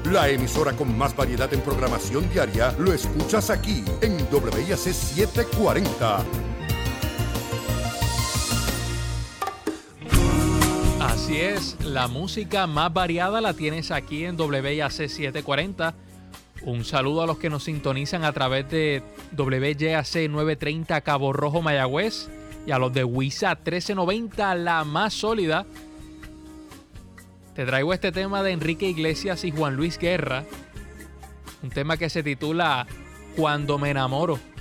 La emisora con más variedad en programación diaria lo escuchas aquí en WIAC 740. Así es, la música más variada la tienes aquí en WIAC 740. Un saludo a los que nos sintonizan a través de WYAC 930 Cabo Rojo, Mayagüez, y a los de WISA 1390, la más sólida. Te traigo este tema de Enrique Iglesias y Juan Luis Guerra, un tema que se titula Cuando me enamoro.